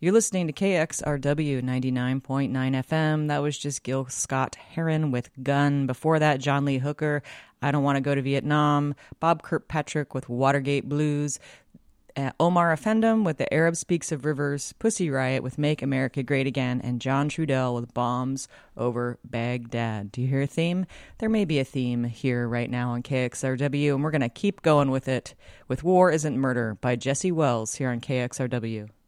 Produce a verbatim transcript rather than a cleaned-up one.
You're listening to K X R W ninety-nine point nine F M. That was just Gil Scott-Heron with Gun. Before that, John Lee Hooker, I Don't Want to Go to Vietnam. Bob Kirkpatrick with Watergate Blues. Uh, Omar Effendum with The Arab Speaks of Rivers. Pussy Riot with Make America Great Again. And John Trudell with Bombs Over Baghdad. Do you hear a theme? There may be a theme here right now on K X R W, and we're going to keep going with it with War Isn't Murder by Jesse Wells here on K X R W.